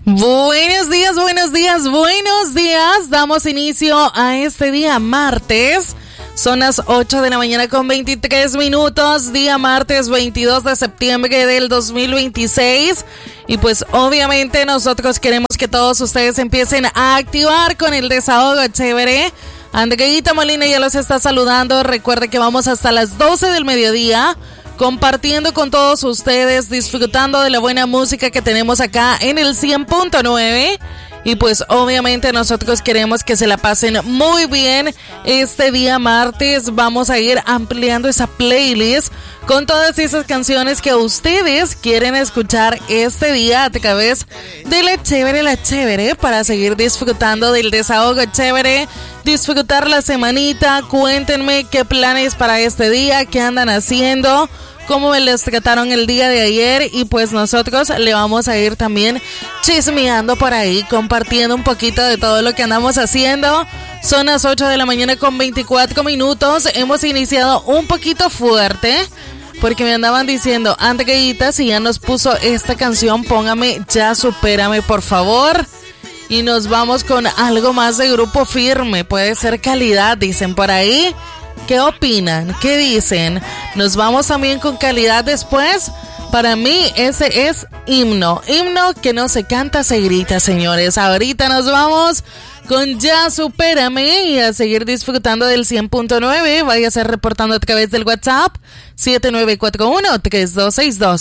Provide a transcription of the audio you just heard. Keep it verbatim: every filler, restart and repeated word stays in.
Buenos días, buenos días, buenos días. Damos inicio a este día martes. Son las ocho de la mañana con veintitrés minutos. Día martes veintidós de septiembre del dos mil veintiséis. Y pues obviamente nosotros queremos que todos ustedes empiecen a activar con el desahogo chévere. Andreita Molina ya los está saludando. Recuerde que vamos hasta las doce del mediodía. Compartiendo con todos ustedes, disfrutando de la buena música que tenemos acá en el cien punto nueve. Y pues obviamente nosotros queremos que se la pasen muy bien este día martes. Vamos a ir ampliando esa playlist con todas esas canciones que ustedes quieren escuchar este día a través de La Chévere, La Chévere, para seguir disfrutando del desahogo chévere, disfrutar la semanita. Cuéntenme qué planes para este día, qué andan haciendo, cómo me les trataron el día de ayer, y pues nosotros le vamos a ir también chismeando por ahí, compartiendo un poquito de todo lo que andamos haciendo. Son las ocho de la mañana con veinticuatro minutos. Hemos iniciado un poquito fuerte porque me andaban diciendo, Andreita, si ya nos puso esta canción, póngame Ya Supérame, por favor. Y nos vamos con algo más de Grupo Firme, puede ser Calidad, dicen por ahí. ¿Qué opinan? ¿Qué dicen? Nos vamos también con Calidad después. Para mí ese es himno. Himno que no se canta, se grita, señores. Ahorita nos vamos con Ya Supérame y a seguir disfrutando del cien punto nueve. Váyase reportando a través del WhatsApp siete nueve cuatro uno, tres dos seis dos.